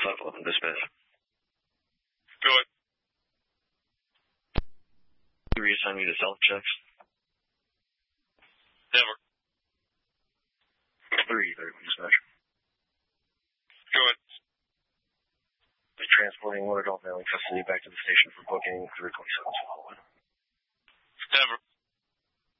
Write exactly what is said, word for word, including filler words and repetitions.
five eleven dispatch. Go ahead. You reassign me to self-checks? Never. three thirty dispatch. Go ahead. Transporting one adult male in custody back to the station for booking three twenty-seven. Never.